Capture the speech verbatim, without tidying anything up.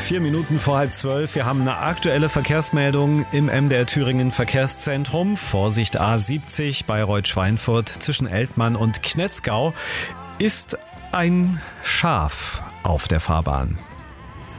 Vier Minuten vor halb zwölf. Wir haben eine aktuelle Verkehrsmeldung im M D R Thüringen Verkehrszentrum. Vorsicht A siebzig Bayreuth-Schweinfurt zwischen Eltmann und Knetzgau ist ein Schaf auf der Fahrbahn.